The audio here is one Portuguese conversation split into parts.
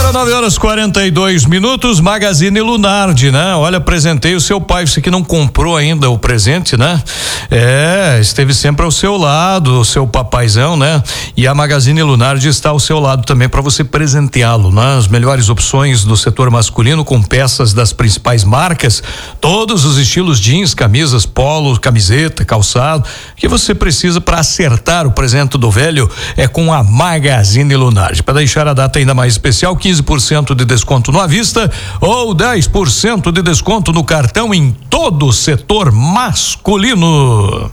Agora 9h42, Magazine Lunardi, né? Olha, apresentei o seu pai, você que não comprou ainda o presente, né? Esteve sempre ao seu lado, o seu papaizão, né? E a Magazine Lunardi está ao seu lado também para você presenteá-lo, né? As melhores opções do setor masculino com peças das principais marcas, todos os estilos jeans, camisas, polo, camiseta, calçado, que você precisa para acertar o presente do velho é com a Magazine Lunardi. Para deixar a data ainda mais especial, 15% de desconto no à vista ou 10% de desconto no cartão em todo o setor masculino.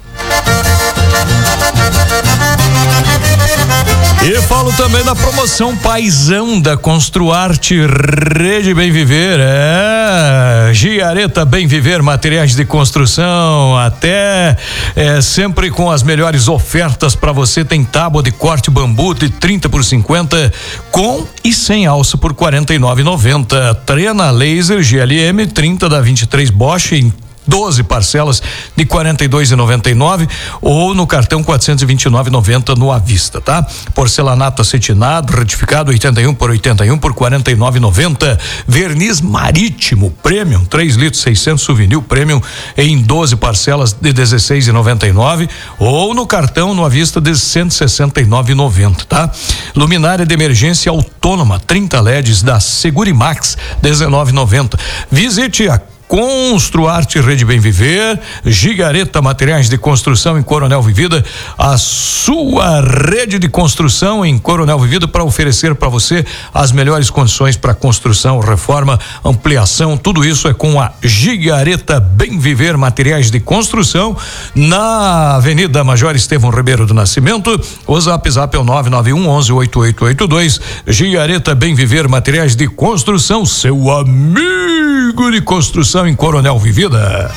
E falo também da promoção Paizão da Construarte Rede Bem Viver. Giareta Bem Viver, materiais de construção, até sempre com as melhores ofertas para você. Tem tábua de corte bambu de 30 por 50 com e sem alça por 49,90. Trena laser GLM 30 da 23 Bosch em 12 parcelas de 42,99 ou no cartão 429,90 no à vista, tá? Porcelanato acetinado, retificado 81 por 81 por 49,90. Verniz marítimo premium 3 litros 600 souvenir premium em 12 parcelas de 16,99 ou no cartão no à vista de 169,90, tá? Luminária de emergência autônoma 30 LEDs da Segurimax 19,90. Visite a Construarte Rede Bem Viver, Gigareta Materiais de Construção em Coronel Vivida, a sua rede de construção em Coronel Vivida para oferecer para você as melhores condições para construção, reforma, ampliação, tudo isso é com a Gigareta Bem Viver Materiais de Construção na Avenida Major Estevão Ribeiro do Nascimento. O zap é o 991 11 8882. Gigareta Bem Viver Materiais de Construção, seu amigo de construção em Coronel Vivida.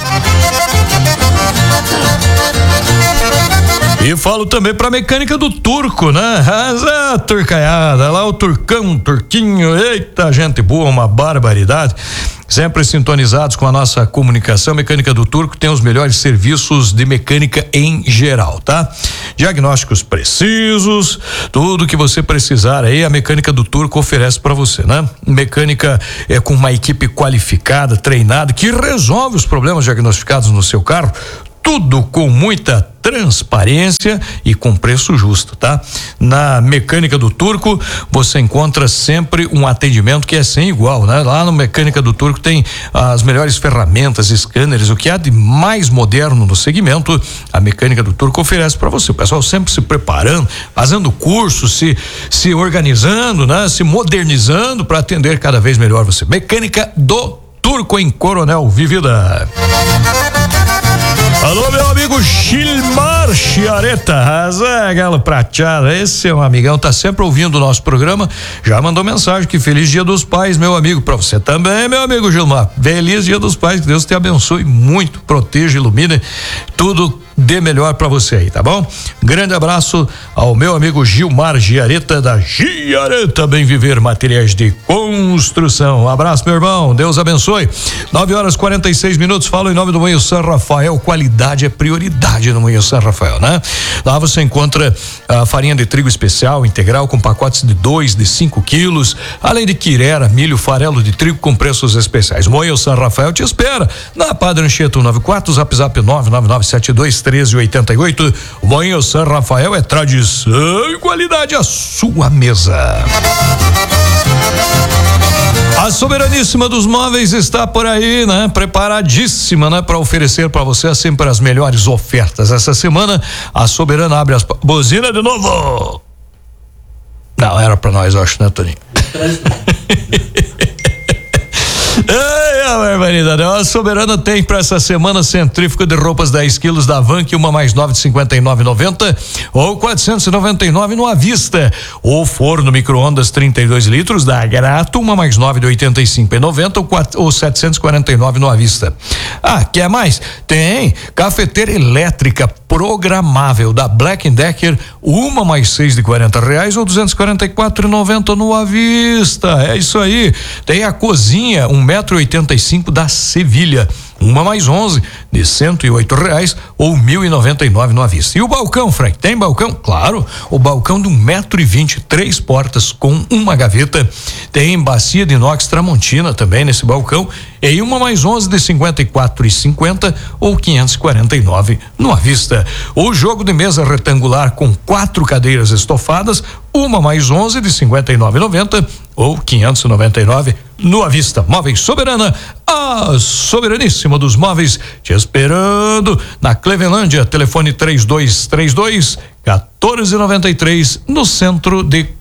E falo também pra Mecânica do Turco, né? Turcaiada, lá o Turcão, Turquinho, eita, gente boa, uma barbaridade. Sempre sintonizados com a nossa comunicação. Mecânica do Turco tem os melhores serviços de mecânica em geral, tá? Diagnósticos precisos, tudo que você precisar aí, a Mecânica do Turco oferece para você, né? Mecânica com uma equipe qualificada, treinada, que resolve os problemas diagnosticados no seu carro. Tudo com muita transparência e com preço justo, tá? Na Mecânica do Turco você encontra sempre um atendimento que é sem igual, né? Lá no Mecânica do Turco tem as melhores ferramentas, scanners, o que há de mais moderno no segmento, a Mecânica do Turco oferece para você. O pessoal sempre se preparando, fazendo cursos, se organizando, né? Se modernizando para atender cada vez melhor você. Mecânica do Turco em Coronel Vivida. Alô, meu amigo Gilmar Chiareta, Galo Prateado, esse é um amigão, tá sempre ouvindo o nosso programa, já mandou mensagem que feliz Dia dos Pais, meu amigo, pra você também, meu amigo Gilmar, feliz Dia dos Pais, que Deus te abençoe muito, proteja, ilumine, tudo dê melhor pra você aí, tá bom? Grande abraço ao meu amigo Gilmar Giareta da Giareta Bem Viver Materiais de Construção. Um abraço, meu irmão, Deus abençoe. 9h46, falo em nome do Moinho São Rafael. Qualidade é prioridade no Moinho São Rafael, né? Lá você encontra a farinha de trigo especial integral com pacotes de 2, de 5 quilos, além de quirera, milho, farelo de trigo com preços especiais. Moinho São Rafael te espera na Padre Anchieta 194, zap 999721388. O Moinho São Rafael é tradição e qualidade à sua mesa. A Soberaníssima dos Móveis está por aí, né? Preparadíssima, né? Para oferecer para você sempre as melhores ofertas. Essa semana a Soberana abre as buzina de novo. Não, era para nós, eu acho, né, Toninho? A barbaridade. A Soberana tem para essa semana centrífuga de roupas 10 quilos da Vank, uma mais 9 de 59,90 ou 499 no à vista. O forno micro-ondas 32 litros da Grato, uma mais 9 de 85,90 ou 749 no à vista. Ah, quer mais? Tem cafeteira elétrica programável da Black & Decker, uma mais 6 de R$40 ou 244,90 no à vista. É isso aí. Tem a cozinha 1,85 m da Sevilha, uma mais 11 de R$ 108 ou 1.099 no avista. E o balcão, Frank, tem balcão? Claro, o balcão de 1,20 m, 3 portas com uma gaveta, tem bacia de inox Tramontina também nesse balcão, e uma mais 11 de R$ 54,50 ou 549 no avista. O jogo de mesa retangular com 4 cadeiras estofadas, uma mais 11 de R$ 59,90 ou 599 no avista. Móveis Soberana, a soberaníssima dos móveis, te esperando na Clevelândia, telefone 3232 1493, no centro de